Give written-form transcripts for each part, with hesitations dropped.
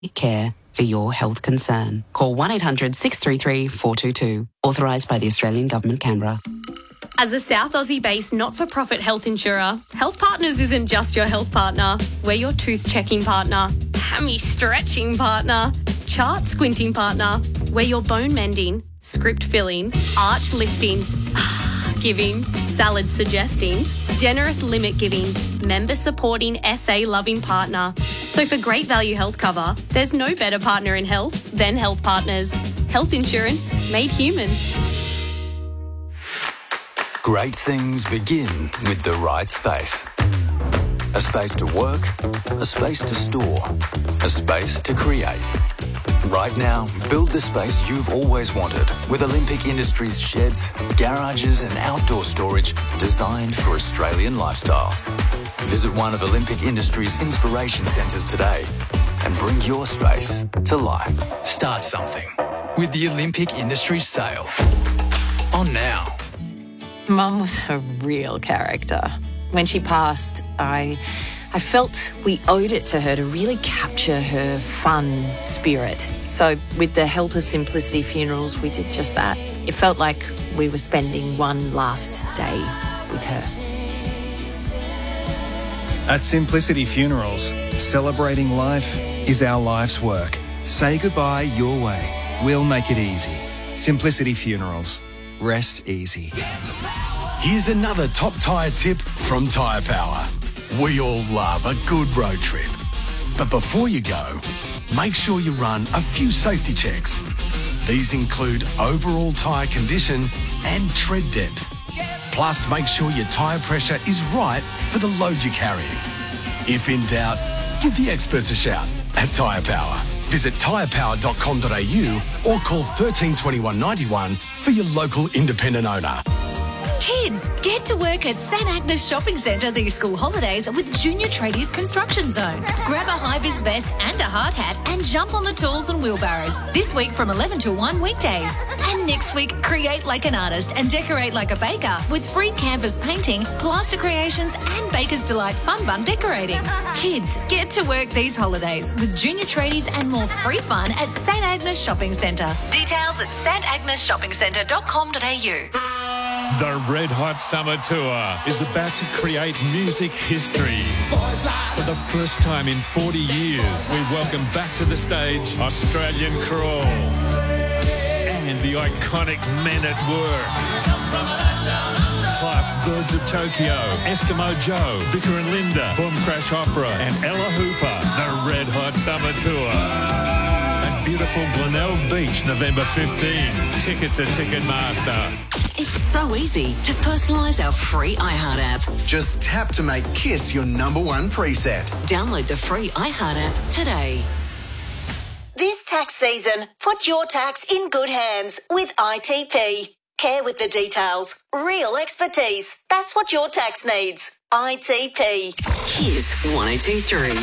care for your health concern. Call 1800 633 422. Authorised by the Australian Government, Canberra. As a South Aussie-based not-for-profit health insurer, Health Partners isn't just your health partner. We're your tooth-checking partner, hammy-stretching partner, chart-squinting partner. We're your bone-mending, script-filling, arch-lifting, giving, salad-suggesting, generous limit-giving, member-supporting, SA-loving partner. So for great value health cover, there's no better partner in health than Health Partners. Health insurance made human. Great things begin with the right space. A space to work, a space to store, a space to create. Right now, build the space you've always wanted with Olympic Industries sheds, garages and outdoor storage designed for Australian lifestyles. Visit one of Olympic Industries' inspiration centres today and bring your space to life. Start something with the Olympic Industries sale. On now. Mum was a real character. When she passed, I felt we owed it to her to really capture her fun spirit. So with the help of Simplicity Funerals, we did just that. It felt like we were spending one last day with her. At Simplicity Funerals, celebrating life is our life's work. Say goodbye your way. We'll make it easy. Simplicity Funerals. Rest easy. Here's another top tyre tip from Tyre Power. We all love a good road trip. But before you go, make sure you run a few safety checks. These include overall tyre condition and tread depth. Plus, make sure your tyre pressure is right for the load you're carrying. If in doubt, give the experts a shout at Tyre Power. Visit tyrepower.com.au or call 13 21 91 for your local independent owner. Kids, get to work at St Agnes Shopping Centre these school holidays with Junior Tradies Construction Zone. Grab a high-vis vest and a hard hat and jump on the tools and wheelbarrows this week from 11 till 1 weekdays. And next week, create like an artist and decorate like a baker with free canvas painting, plaster creations and Baker's Delight Fun Bun decorating. Kids, get to work these holidays with Junior Tradies and more free fun at St Agnes Shopping Centre. Details at stagnesshoppingscentre.com.au. The Red Hot Summer Tour is about to create music history. For the first time in 40 years, we welcome back to the stage Australian Crawl and the iconic Men at Work. Plus Birds of Tokyo, Eskimo Joe, Vicar and Linda, Boom Crash Opera and Ella Hooper. The Red Hot Summer Tour. At beautiful Glenelg Beach, November 15. Tickets at Ticketmaster. It's so easy to personalise our free iHeart app. Just tap to make Kiss your #1 preset. Download the free iHeart app today. This tax season, put your tax in good hands with ITP. Care with the details. Real expertise. That's what your tax needs. ITP. Kiss 1023.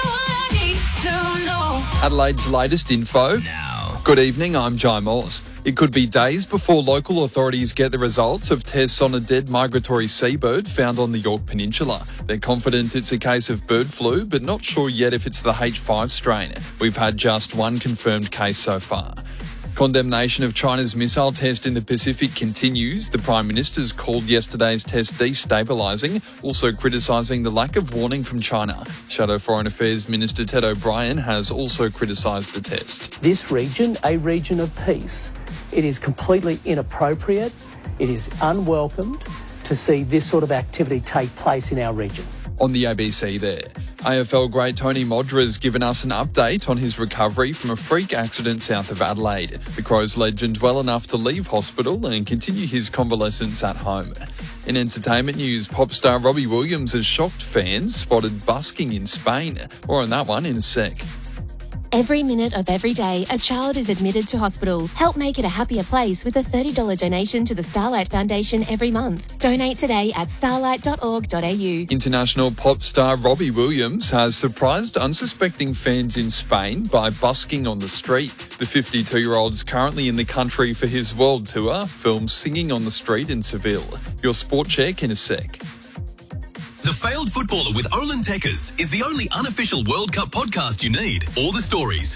Adelaide's latest info. Good evening, I'm Jai Morse. It could be days before local authorities get the results of tests on a dead migratory seabird found on the Yorke Peninsula. They're confident it's a case of bird flu, but not sure yet if it's the H5 strain. We've had just one confirmed case so far. Condemnation of China's missile test in the Pacific continues. The Prime Minister's called yesterday's test destabilising, also criticising the lack of warning from China. Shadow Foreign Affairs Minister Ted O'Brien has also criticised the test. This region, a region of peace, it is completely inappropriate, it is unwelcomed to see this sort of activity take place in our region. On the ABC there. AFL great Tony Modra has given us an update on his recovery from a freak accident south of Adelaide. The Crows legend well enough to leave hospital and continue his convalescence at home. In entertainment news, pop star Robbie Williams has shocked fans spotted busking in Spain. More on that one in a sec. Every minute of every day, a child is admitted to hospital. Help make it a happier place with a $30 donation to the Starlight Foundation every month. Donate today at starlight.org.au. International pop star Robbie Williams has surprised unsuspecting fans in Spain by busking on the street. The 52-year-old is currently in the country for his world tour, filmed singing on the street in Seville. Your sport check in a sec. The Failed Footballer with Olin Tekkers is the only unofficial World Cup podcast you need. All the stories,